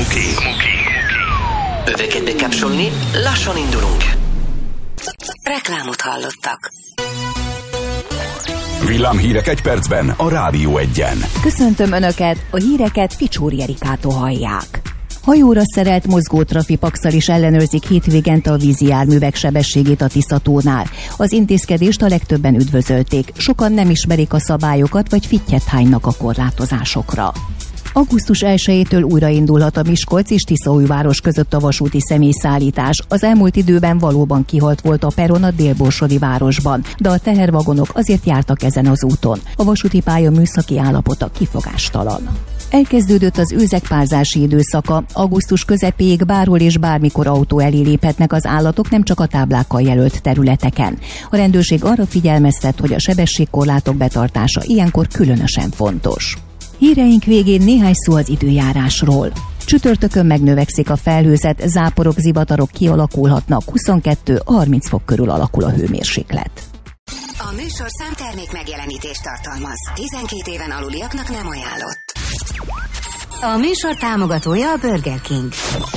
Muki. Öveket bekapcsolni, lassan indulunk. Reklámot hallottak. Villámhírek egy percben a Rádió Egyen. Köszöntöm Önöket, a híreket Ficsúri Erikától hallják. Hajóra szerelt mozgótrafipaxal is ellenőrzik hétvégente a vízi járművek sebességét a Tisza-tónál. Az intézkedést a legtöbben üdvözölték, sokan nem ismerik a szabályokat vagy fittyet hánynak a korlátozásokra. Augusztus 1-től újraindulhat a Miskolc és Tiszaújváros között a vasúti személyszállítás. Az elmúlt időben valóban kihalt volt a peron a Dél-Borsodi városban, de a tehervagonok azért jártak ezen az úton. A vasúti pálya műszaki állapota kifogástalan. Elkezdődött az őzekpárzási időszaka. Augusztus közepéig bárhol és bármikor autó elé léphetnek az állatok, nem csak a táblákkal jelölt területeken. A rendőrség arra figyelmeztet, hogy a sebességkorlátok betartása ilyenkor különösen fontos. Híreink végén néhány szó az időjárásról. Csütörtökön megnövekszik a felhőzet, záporok, zivatarok kialakulhatnak, 22-30 fok körül alakul a hőmérséklet. A műsorszám termék megjelenítést tartalmaz. 12 éven aluliaknak nem ajánlott. A műsor támogatója a Burger King.